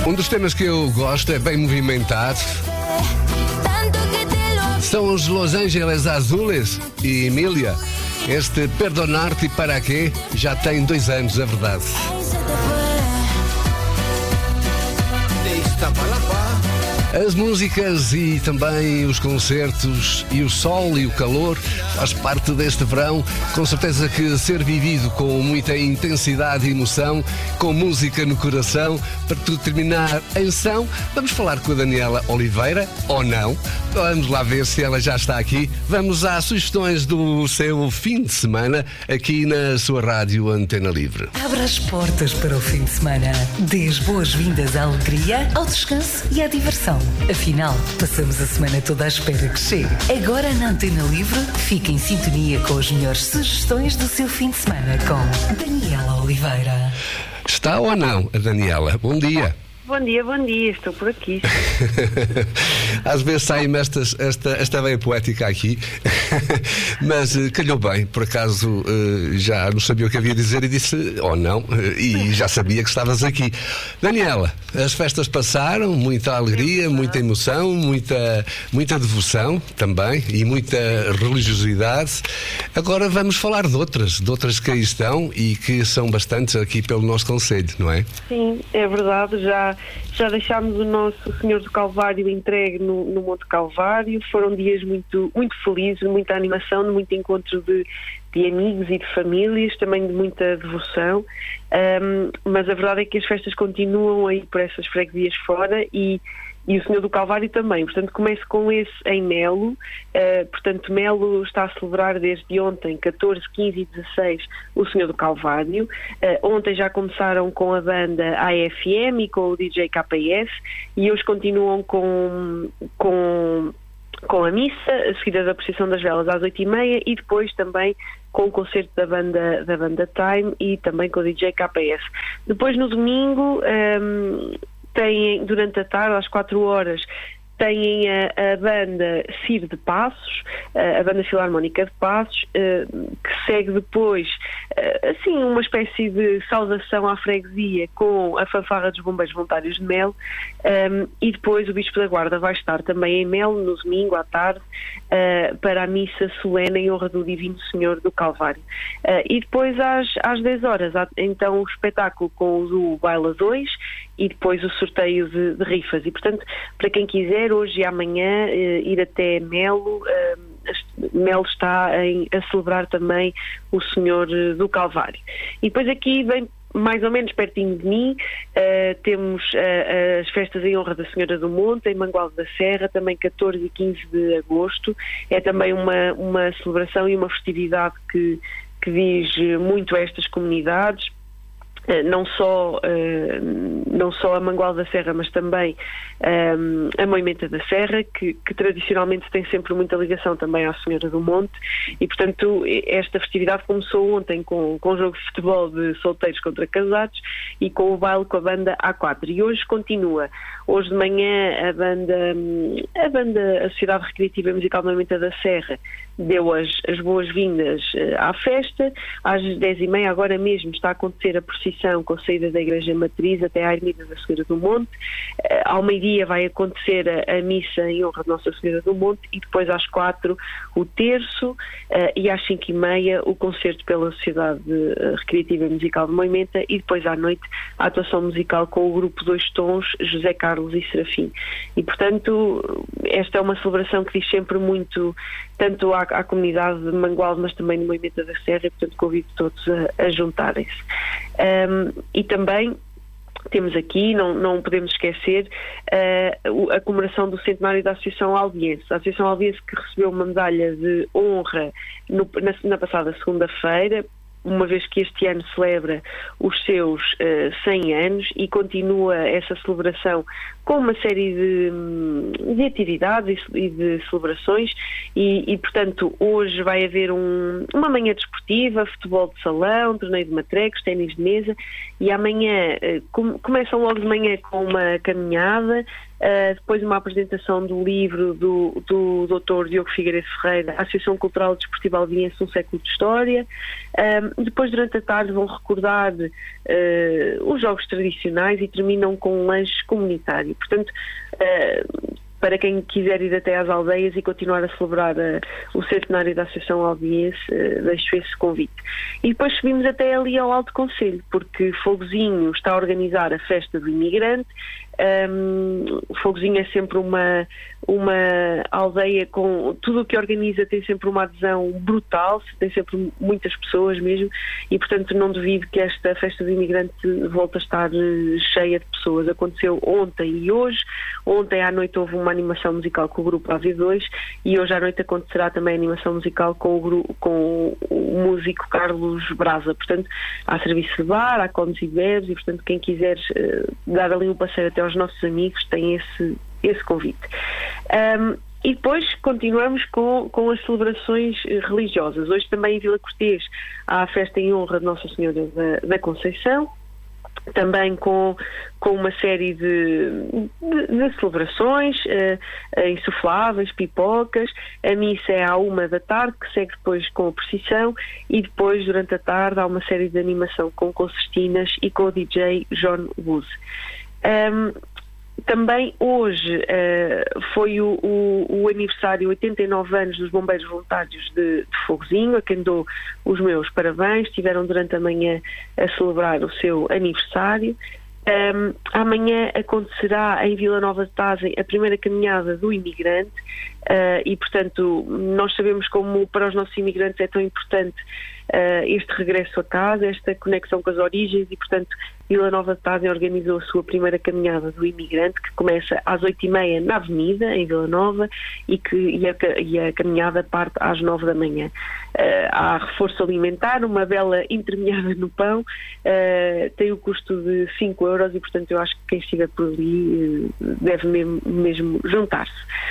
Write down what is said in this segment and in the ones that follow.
Um dos temas que eu gosto é bem movimentado. São os Los Angeles Azules e Emília. Este Perdonar-te para quê já tem 2 anos, é verdade. As músicas e também os concertos e o sol e o calor faz parte deste verão. Com certeza que ser vivido com muita intensidade e emoção, com música no coração, para tudo terminar em são. Vamos falar com a Daniela Oliveira, ou não? Vamos lá ver se ela já está aqui. Vamos às sugestões do seu fim de semana aqui na sua rádio Antena Livre. Abra as portas para o fim de semana. Dê as boas-vindas à alegria, ao descanso e à diversão. Afinal, passamos a semana toda à espera que chegue. Agora na Antena Livre, fique em sintonia com as melhores sugestões do seu fim de semana com Daniela Oliveira. Está ou não, a Daniela? Bom dia. Bom dia, estou por aqui. Às vezes sai-me esta veia poética aqui, mas calhou bem, por acaso já não sabia o que havia a dizer e disse, ou não, e já sabia que estavas aqui. Daniela, as festas passaram, muita alegria, muita emoção, muita devoção também e muita religiosidade. Agora vamos falar de outras que aí estão e que são bastantes aqui pelo nosso concelho, não é? Sim, é verdade, já deixámos o nosso Senhor do Calvário entregue no Monte Calvário. Foram dias muito, muito felizes, muita animação, de muito encontro de amigos e de famílias, também de muita devoção, mas a verdade é que as festas continuam aí por essas freguesias fora e o Senhor do Calvário também. Portanto, começo com esse em Melo. Portanto, Melo está a celebrar desde ontem, 14, 15 e 16, o Senhor do Calvário. Ontem já começaram com a banda AFM e com o DJ KS e hoje continuam com a missa, a seguida da procissão das velas às 8h30 e depois também com o concerto da banda Time e também com o DJ KS. Depois, no domingo, têm, durante a tarde, às 4 horas, têm a banda CIR de Passos, a banda Filarmónica de Passos, que segue depois, assim, uma espécie de saudação à freguesia com a fanfarra dos Bombeiros Voluntários de Melo, e depois o Bispo da Guarda vai estar também em Melo, no domingo à tarde, para a missa solene em honra do Divino Senhor do Calvário. E depois às 10 horas, há então o espetáculo com o Baila 2 e depois o sorteio de rifas. E, portanto, para quem quiser, hoje e amanhã, ir até Melo, Melo está a celebrar também o Senhor do Calvário. E depois aqui, bem mais ou menos pertinho de mim, temos as festas em honra da Senhora do Monte, em Mangualde da Serra, também 14 e 15 de agosto. É também uma celebração e uma festividade que diz muito a estas comunidades. Não só a Mangualde da Serra, mas também a Moimenta da Serra, que tradicionalmente tem sempre muita ligação também à Senhora do Monte, e portanto esta festividade começou ontem com um jogo de futebol de solteiros contra casados e com o baile com a banda A4, e hoje continua. Hoje de manhã a banda a Sociedade Recreativa e Musical de Moimenta da Serra deu as boas-vindas à festa. Às 10h30 agora mesmo está a acontecer a procissão com a saída da Igreja Matriz até à Ermida da Senhora do Monte. Ao meio-dia vai acontecer a missa em honra de Nossa Senhora do Monte e depois às 4 o terço e às 5h30 o concerto pela Sociedade Recreativa e Musical de Moimenta e depois à noite a atuação musical com o grupo Dois Tons, José Carlos e Serafim. E portanto esta é uma celebração que diz sempre muito tanto à comunidade de Mangualde, mas também no Moimenta da Serra, e portanto convido todos a juntarem-se. E também temos aqui, não podemos esquecer, a comemoração do centenário da Associação Albiense. A Associação Albiense que recebeu uma medalha de honra na passada segunda-feira, uma vez que este ano celebra os seus 100 anos e continua essa celebração com uma série de atividades e de celebrações e, portanto, hoje vai haver uma manhã desportiva, futebol de salão, torneio de matrecos, ténis de mesa, e amanhã começam logo de manhã com uma caminhada, depois uma apresentação do livro do Dr. Diogo Figueiredo Ferreira, Associação Cultural e Desportiva Alvinense, um século de história. Depois, durante a tarde, vão recordar os jogos tradicionais e terminam com um lanche comunitário. Portanto, para quem quiser ir até às aldeias e continuar a celebrar o centenário da Associação Alvinense, deixo esse convite. E depois subimos até ali ao Alto Conselho, porque Fogozinho está a organizar a Festa do Imigrante. Fogozinho é sempre uma aldeia com tudo o que organiza, tem sempre uma adesão brutal, tem sempre muitas pessoas mesmo, e portanto não duvido que esta Festa do Imigrante volte a estar cheia de pessoas. Aconteceu ontem e hoje. Ontem à noite houve uma animação musical com o grupo AV2 e hoje à noite acontecerá também a animação musical com o músico Carlos Braza. Portanto, há serviço de bar, há comes e bebes, e portanto quem quiser dar ali um passeio até aos nossos amigos tem esse convite. E depois continuamos com as celebrações religiosas. Hoje também em Vila Cortês há a festa em honra de Nossa Senhora da Conceição, também com uma série de celebrações, insufláveis, pipocas. A missa é à 1 da tarde, que segue depois com a procissão, e depois, durante a tarde, há uma série de animação com concertinas e com o DJ John Woods. Também hoje foi o aniversário, 89 anos, dos Bombeiros Voluntários de Fogozinho, a quem dou os meus parabéns. Estiveram durante a manhã a celebrar o seu aniversário. Amanhã acontecerá em Vila Nova de Tazem a primeira caminhada do imigrante, e portanto nós sabemos como para os nossos imigrantes é tão importante este regresso a casa, esta conexão com as origens, e portanto Vila Nova de Tazem organizou a sua primeira caminhada do imigrante, que começa às 8h30 na Avenida, em Vila Nova, e a caminhada parte às 9 da manhã. Há reforço alimentar, uma bela entremeada no pão, tem o custo de 5 euros, e portanto eu acho que quem estiver por ali deve mesmo juntar-se.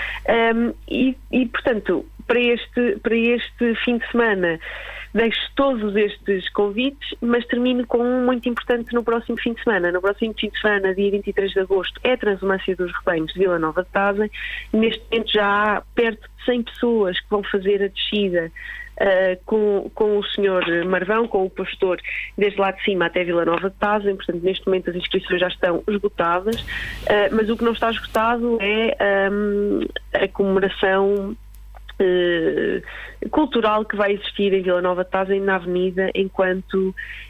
E portanto, para este fim de semana deixo todos estes convites, mas termino com um muito importante no próximo fim de semana. No próximo fim de semana, dia 23 de agosto, é a Transumância dos Rebanhos de Vila Nova de Tazem. Neste momento já há perto de 100 pessoas que vão fazer a descida com o Sr. Marvão, com o pastor, desde lá de cima até Vila Nova de Tazem. Portanto, neste momento as inscrições já estão esgotadas, mas o que não está esgotado é a comemoração cultural que vai existir em Vila Nova de Tazem, na Avenida, enquanto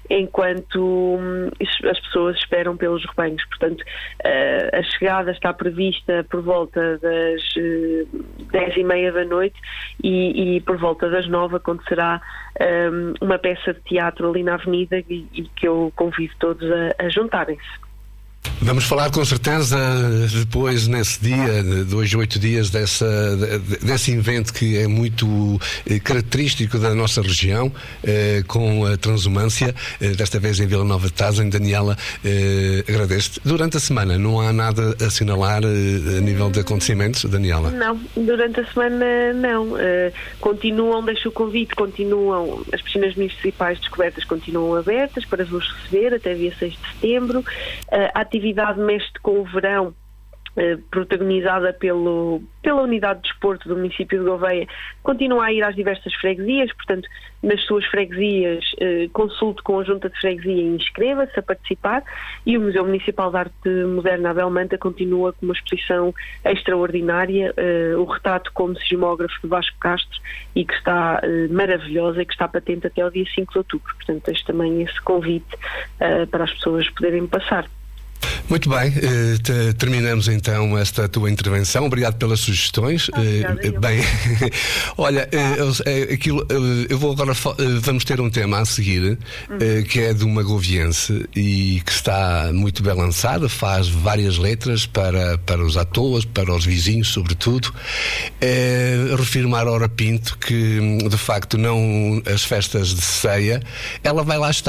as pessoas esperam pelos rebanhos. Portanto, a chegada está prevista por volta das 10h30 da noite, e por volta das 9 acontecerá uma peça de teatro ali na Avenida, e que eu convido todos a juntarem-se. Vamos falar com certeza depois, nesse dia, de hoje 8 dias, desse evento que é muito característico da nossa região, com a transumância, desta vez em Vila Nova de Tazem. Daniela, agradeço-te. Durante a semana não há nada a assinalar a nível de acontecimentos, Daniela? Não, durante a semana não. Continuam, deixo o convite, as piscinas municipais descobertas continuam abertas para vos receber até dia 6 de setembro. A atividade Mestre com o Verão, protagonizada pela Unidade de Desporto do município de Gouveia, continua a ir às diversas freguesias. Portanto, nas suas freguesias, consulte com a Junta de Freguesia e inscreva-se a participar. E o Museu Municipal de Arte Moderna Abel Manta continua com uma exposição extraordinária, o retrato como sismógrafo de Vasco Castro, e que está maravilhosa, e que está patente até ao dia 5 de outubro. Portanto, deixo também esse convite para as pessoas poderem passar. Muito bem, terminamos então esta tua intervenção. Obrigado pelas sugestões. Bem, olha, eu vou agora, vamos ter um tema a seguir, que é de uma goviense e que está muito bem lançada, faz várias letras para os atores, para os vizinhos, sobretudo. Refiro-me à Aurora Pinto, que de facto não as festas de ceia, ela vai lá estar.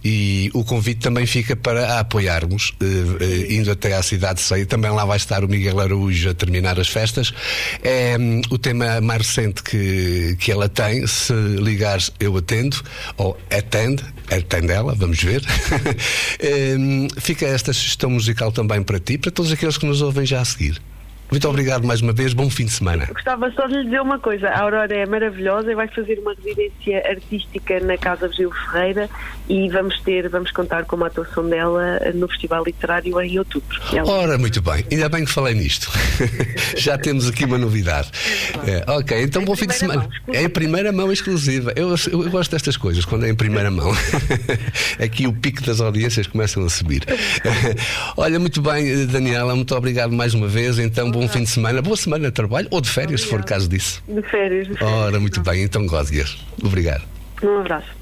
E o convite também fica para a apoiarmos, indo até à cidade de Ceia. Também lá vai estar o Miguel Araújo a terminar as festas. É o tema mais recente que ela tem. Se ligares, eu atendo, ou atende ela, vamos ver. Fica esta sugestão musical também para ti, para todos aqueles que nos ouvem já a seguir. Muito obrigado mais uma vez, bom fim de semana. Gostava só de lhe dizer uma coisa, a Aurora é maravilhosa e vai fazer uma residência artística na Casa Virgílio Ferreira e vamos contar com a atuação dela no Festival Literário em outubro. Ora, muito bem, ainda bem que falei nisto. Já temos aqui uma novidade. Ok, então bom fim de semana. É em primeira mão exclusiva. Eu gosto destas coisas, quando é em primeira mão. Aqui o pico das audiências começam a subir. Olha, muito bem, Daniela, muito obrigado mais uma vez. Então, bom fim de semana, boa semana de trabalho ou de férias, se for o caso disso. De férias. Ora, muito bem, então goze-as. Obrigado. Um abraço.